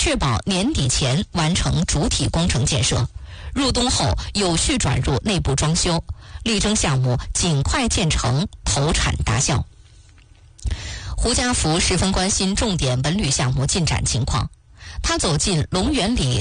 确保年底前完成主体工程建设，入冬后有序转入内部装修，力争项目尽快建成，投产达效。胡家福十分关心重点文旅项目进展情况，他走进龙源里